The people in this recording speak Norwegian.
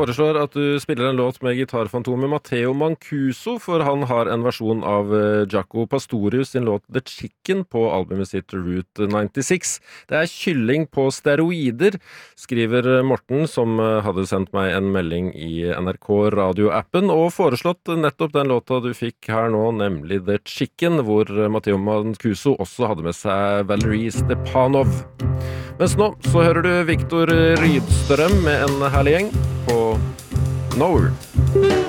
foreslår at du spiller en låt med gitarfantomet Matteo Mancuso, for han har en versjon av Jaco Pastorius sin låt The Chicken på albumet sitt Route 96. Det er kylling på steroider, skriver Morten, som hadde sendt meg en melding i NRK radioappen, og foreslått nettopp den låta du fikk her nå, nemlig The Chicken, hvor Matteo Mancuso også hadde med seg Valerie Stepanov. Mens nå så hører du Viktor Rydstrøm med en herlig gjeng på Nowhere.